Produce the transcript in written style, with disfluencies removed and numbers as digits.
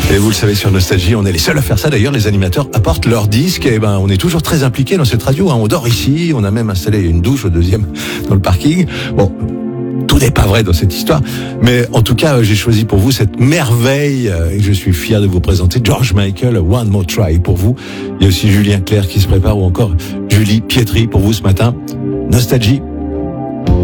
Et vous le savez, sur Nostalgie, on est les seuls à faire ça. D'ailleurs, les animateurs apportent leurs disques. Et on est toujours très impliqués dans cette radio. On dort ici. On a même installé une douche au deuxième dans le parking. Bon, tout n'est pas vrai dans cette histoire. Mais en tout cas, j'ai choisi pour vous cette merveille. Et je suis fier de vous présenter George Michael, One More Try pour vous. Il y a aussi Julien Clerc qui se prépare ou encore Julie Pietri pour vous ce matin. Nostalgie.